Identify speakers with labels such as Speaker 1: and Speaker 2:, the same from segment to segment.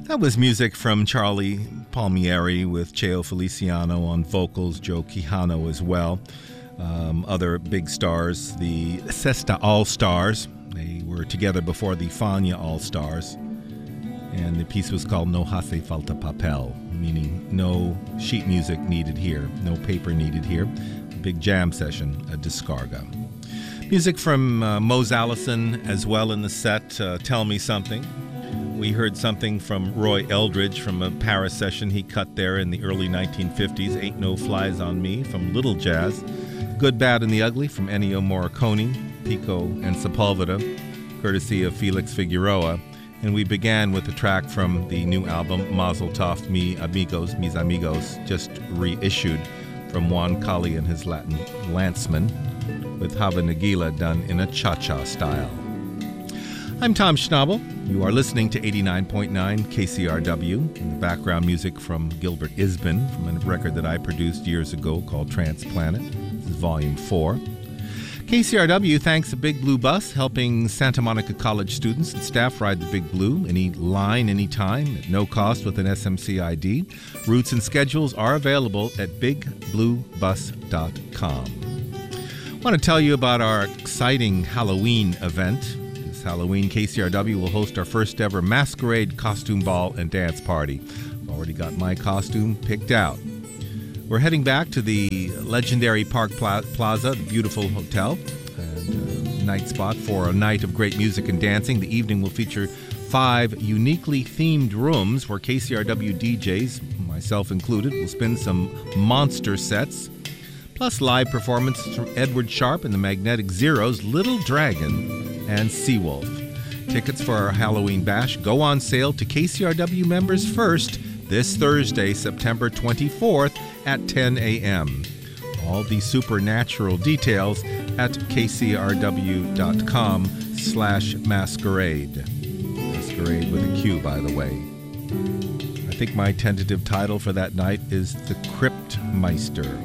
Speaker 1: That was music from Charlie Palmieri with Cheo Feliciano on vocals, Joe Quijano as well. Other big stars, the Sesta All-Stars. They were together before the Fania All-Stars. And the piece was called No Hace Falta Papel, meaning no sheet music needed here, no paper needed here. A big jam session, a descarga. Music from Mose Allison as well in the set, Tell Me Something. We heard something from Roy Eldridge from a Paris session he cut there in the early 1950s, Ain't No Flies on Me from Little Jazz. Good, Bad, and the Ugly from Ennio Morricone, Pico and Sepulveda, courtesy of Felix Figueroa. And we began with a track from the new album, Mazel Tov, Mis Amigos, just reissued from Juan Cali and his Latin Lanceman, with Hava Nagila done in a cha-cha style. I'm Tom Schnabel. You are listening to 89.9 KCRW, and the background music from Gilbert Isbin from a record that I produced years ago called Transplanet. This is Volume 4. KCRW thanks the Big Blue Bus, helping Santa Monica College students and staff ride the Big Blue any line, anytime, at no cost with an SMC ID. Routes and schedules are available at bigbluebus.com. I want to tell you about our exciting Halloween event. This Halloween, KCRW will host our first ever masquerade costume ball and dance party. I've already got my costume picked out. We're heading back to the legendary Park Plaza, the beautiful hotel, and night spot for a night of great music and dancing. The evening will feature 5 uniquely themed rooms where KCRW DJs, myself included, will spin some monster sets, plus live performances from Edward Sharpe and the Magnetic Zeros, Little Dragon, and Seawolf. Tickets for our Halloween bash go on sale to KCRW members first this Thursday, September 24th at 10 a.m. All the supernatural details at kcrw.com/masquerade. Masquerade with a Q, by the way. I think my tentative title for that night is The Crypt Meister.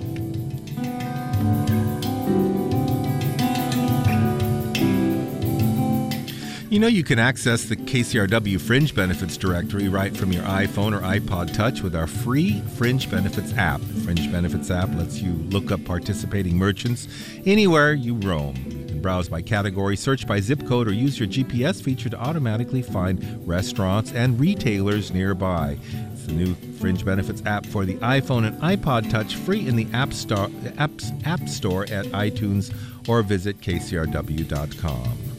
Speaker 1: You know, you can access the KCRW Fringe Benefits directory right from your iPhone or iPod Touch with our free Fringe Benefits app. The Fringe Benefits app lets you look up participating merchants anywhere you roam. You can browse by category, search by zip code, or use your GPS feature to automatically find restaurants and retailers nearby. It's the new Fringe Benefits app for the iPhone and iPod Touch, free in the App Store at iTunes, or visit kcrw.com.